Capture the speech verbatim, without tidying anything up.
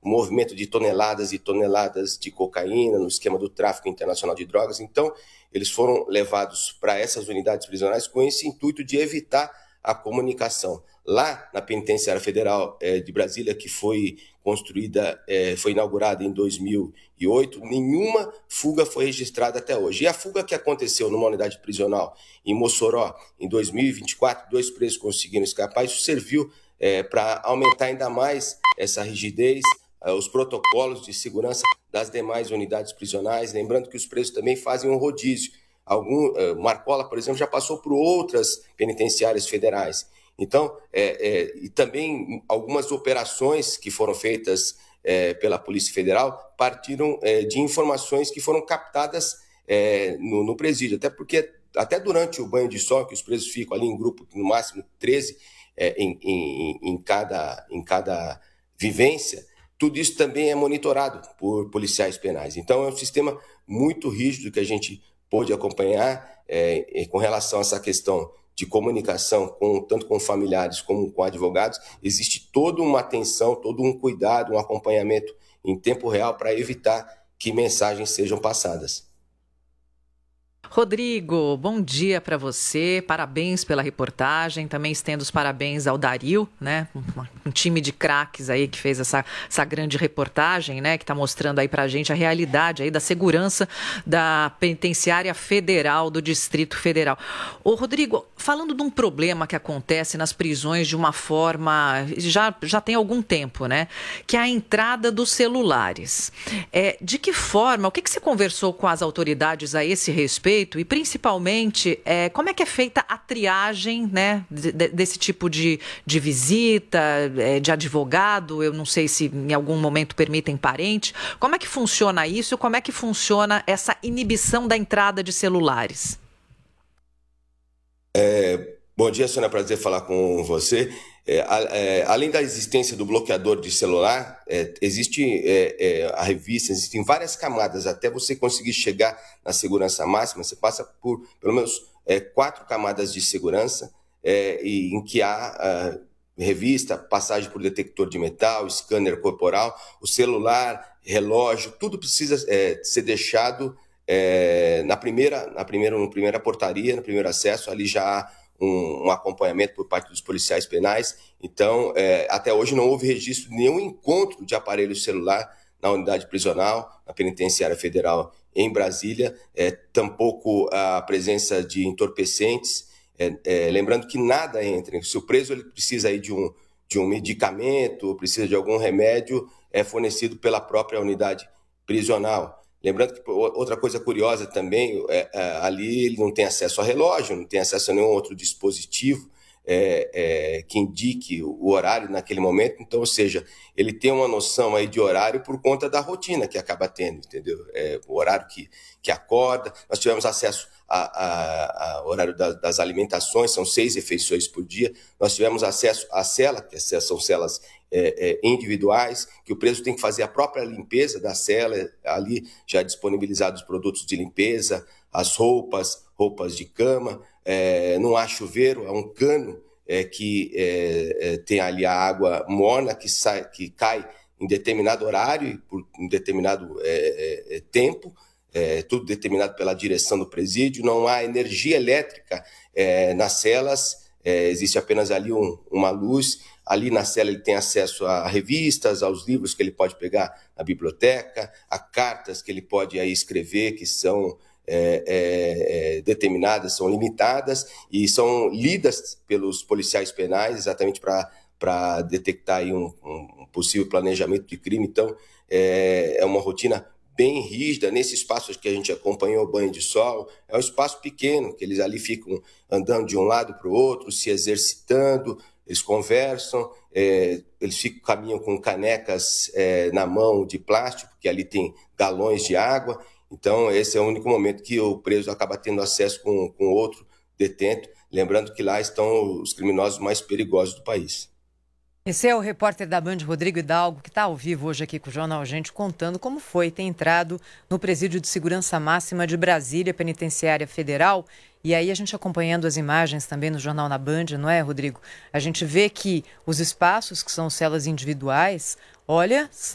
movimento de toneladas e toneladas de cocaína no esquema do tráfico internacional de drogas. Então, eles foram levados para essas unidades prisionais com esse intuito de evitar a comunicação. Lá na Penitenciária Federal eh, de Brasília, que foi construída, eh, foi inaugurada em dois mil e oito, nenhuma fuga foi registrada até hoje. E a fuga que aconteceu numa unidade prisional em Mossoró, em dois mil e vinte e quatro, dois presos conseguiram escapar. Isso serviu eh, para aumentar ainda mais essa rigidez, eh, os protocolos de segurança das demais unidades prisionais. Lembrando que os presos também fazem um rodízio. Algum, uh, Marcola, por exemplo, já passou por outras penitenciárias federais. Então, é, é, e também algumas operações que foram feitas é, pela Polícia Federal partiram é, de informações que foram captadas é, no, no presídio. Até porque, até durante o banho de sol, que os presos ficam ali em grupo, no máximo treze é, em, em, em, cada, em cada vivência, tudo isso também é monitorado por policiais penais. Então, é um sistema muito rígido que a gente pôde acompanhar é, com relação a essa questão de comunicação, com, tanto com familiares como com advogados. Existe toda uma atenção, todo um cuidado, um acompanhamento em tempo real para evitar que mensagens sejam passadas. Rodrigo, bom dia para você, parabéns pela reportagem, também estendo os parabéns ao Dario, né, um, um time de craques aí que fez essa, essa grande reportagem, né, que está mostrando aí para a gente a realidade aí da segurança da Penitenciária Federal do Distrito Federal. Ô Rodrigo, falando de um problema que acontece nas prisões de uma forma, já, já tem algum tempo, né, que é a entrada dos celulares. É, de que forma, o que, que você conversou com as autoridades a esse respeito? E principalmente, é, como é que é feita a triagem, né, de, de, desse tipo de, de visita, é, de advogado? Eu não sei se em algum momento permitem parente. Como é que funciona isso? Como é que funciona essa inibição da entrada de celulares? É, bom dia, Sônia, prazer falar com você. É, é, além da existência do bloqueador de celular, é, existe é, é, a revista, existem várias camadas até você conseguir chegar na segurança máxima. Você passa por pelo menos é, quatro camadas de segurança, é, e, em que há a, revista, passagem por detector de metal, scanner corporal, o celular, relógio, tudo precisa é, ser deixado é, na primeira, na primeira, na primeira portaria, no primeiro acesso. Ali já há Um, um acompanhamento por parte dos policiais penais. Então, é, até hoje não houve registro de nenhum encontro de aparelho celular na unidade prisional, na Penitenciária Federal em Brasília, é, tampouco a presença de entorpecentes, é, é, lembrando que nada entra. Se o preso ele precisa aí de, um, de um medicamento, precisa de algum remédio, é fornecido pela própria unidade prisional. Lembrando que outra coisa curiosa também, é, é, ali ele não tem acesso a relógio, não tem acesso a nenhum outro dispositivo é, é, que indique o horário naquele momento. Então, ou seja, ele tem uma noção aí de horário por conta da rotina que acaba tendo, entendeu? É, o horário que, que acorda. Nós tivemos acesso ao horário da, das alimentações, são seis refeições por dia. Nós tivemos acesso à cela, que são celas É, é, individuais, que o preso tem que fazer a própria limpeza da cela, ali já disponibilizados os produtos de limpeza, as roupas, roupas de cama, é, não há chuveiro, há um cano é, que é, é, tem ali a água morna que, sai, que cai em determinado horário e por um determinado é, é, tempo, é, tudo determinado pela direção do presídio. Não há energia elétrica é, nas celas, é, existe apenas ali um, uma luz. Ali na cela ele tem acesso a revistas, aos livros que ele pode pegar na biblioteca, a cartas que ele pode aí escrever, que são é, é, determinadas, são limitadas e são lidas pelos policiais penais exatamente para para detectar aí um, um possível planejamento de crime. Então, é, é uma rotina bem rígida. Nesse espaço que a gente acompanhou o banho de sol, é um espaço pequeno, que eles ali ficam andando de um lado para o outro, se exercitando. Eles conversam, é, eles ficam, caminham com canecas é, na mão de plástico, porque ali tem galões de água. Então, esse é o único momento que o preso acaba tendo acesso com, com outro detento. Lembrando que lá estão os criminosos mais perigosos do país. Esse é o repórter da Band, Rodrigo Hidalgo, que está ao vivo hoje aqui com o Jornal Gente, contando como foi ter entrado no Presídio de Segurança Máxima de Brasília, Penitenciária Federal. E aí a gente acompanhando as imagens também no Jornal na Band, não é, Rodrigo? A gente vê que os espaços, que são celas individuais, olha,